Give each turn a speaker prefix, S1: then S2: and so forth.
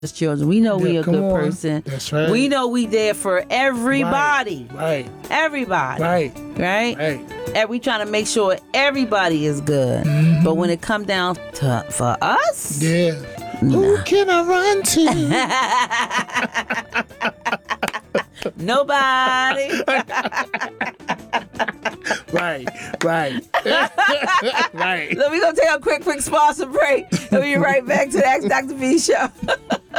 S1: children. We know we a
S2: come
S1: good
S2: on.
S1: person.
S2: That's right.
S1: We know we there for everybody.
S2: Right.
S1: Everybody.
S2: Right.
S1: Right?
S2: Right.
S1: And we trying to make sure everybody is good. But when it come down to for us,
S2: Yeah. Who can I run to?
S1: nobody.
S2: Right. Right. Right.
S1: So we're going to take a quick sponsor break. And we'll be right back to the Ask Dr. V show.